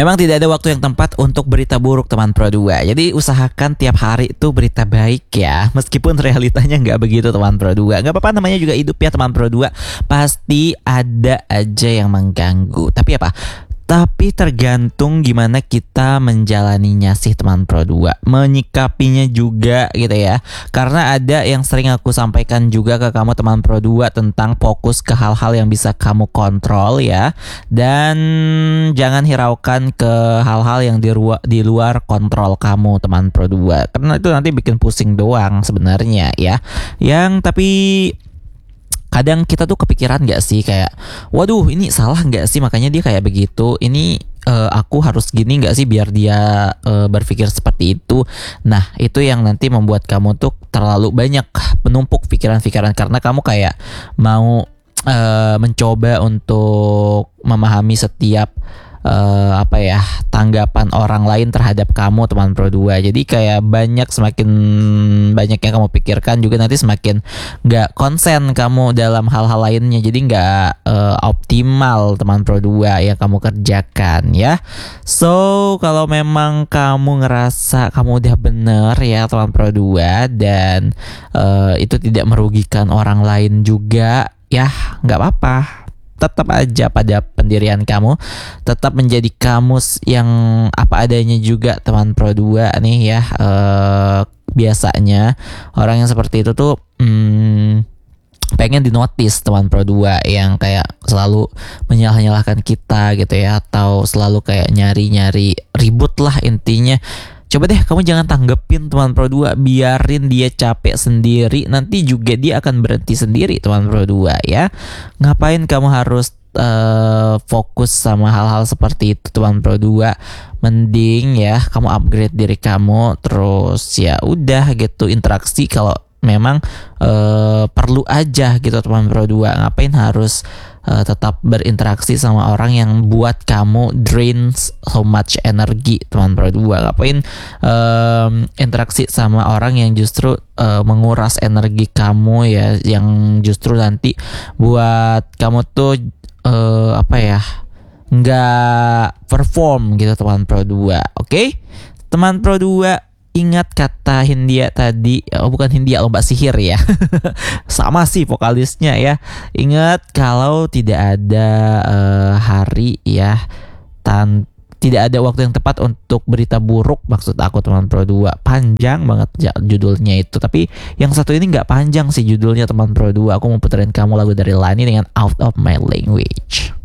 Memang tidak ada waktu yang tepat untuk berita buruk teman Pro 2. Jadi usahakan tiap hari itu berita baik ya. Meskipun realitanya nggak begitu teman Pro 2. Nggak apa-apa, namanya juga hidup ya teman Pro 2. Pasti ada aja yang mengganggu. Tapi apa? Tapi tergantung gimana kita menjalaninya sih teman Pro 2. Menyikapinya juga gitu ya. Karena ada yang sering aku sampaikan juga ke kamu teman Pro 2 tentang fokus ke hal-hal yang bisa kamu kontrol ya. Dan jangan hiraukan ke hal-hal yang di luar kontrol kamu teman Pro 2. Karena itu nanti bikin pusing doang sebenarnya ya. Yang tapi kadang kita tuh kepikiran gak sih kayak, waduh ini salah gak sih makanya dia kayak begitu, ini aku harus gini gak sih biar dia berpikir seperti itu. Nah itu yang nanti membuat kamu tuh terlalu banyak menumpuk pikiran-pikiran karena kamu kayak mau mencoba untuk memahami setiap tanggapan orang lain terhadap kamu teman Pro 2. Jadi kayak semakin banyak yang kamu pikirkan juga nanti semakin nggak konsen kamu dalam hal-hal lainnya. Jadi nggak optimal teman Pro 2 yang kamu kerjakan ya. So kalau memang kamu ngerasa kamu udah bener ya teman Pro 2 dan itu tidak merugikan orang lain juga ya, nggak apa-apa. Tetap aja pada pendirian kamu, tetap menjadi kamu yang apa adanya juga teman Pro 2 nih ya. Biasanya orang yang seperti itu tuh pengen dinotis teman Pro 2, yang kayak selalu menyalah-nyalahkan kita gitu ya, atau selalu kayak nyari-nyari ribut lah intinya. Coba deh kamu jangan tanggepin teman Pro 2, biarin dia capek sendiri, nanti juga dia akan berhenti sendiri teman Pro 2 ya. Ngapain kamu harus fokus sama hal-hal seperti itu teman Pro 2? Mending ya kamu upgrade diri kamu, terus ya udah gitu interaksi kalau memang perlu aja gitu teman Pro 2. Ngapain harus tetap berinteraksi sama orang yang buat kamu drain so much energi teman Pro 2. Ngapain interaksi sama orang yang justru menguras energi kamu ya, yang justru nanti buat kamu tuh nggak perform gitu teman Pro 2. Oke? Teman Pro 2, ingat kata Hindia tadi, bukan Hindia, lomba sihir ya. Sama sih vokalisnya ya. Ingat kalau tidak ada hari ya, tidak ada waktu yang tepat untuk berita buruk, maksud aku teman Pro 2. Panjang banget judulnya itu, tapi yang satu ini nggak panjang sih judulnya teman Pro 2. Aku mau puterin kamu lagu dari Lani dengan Out of My Language.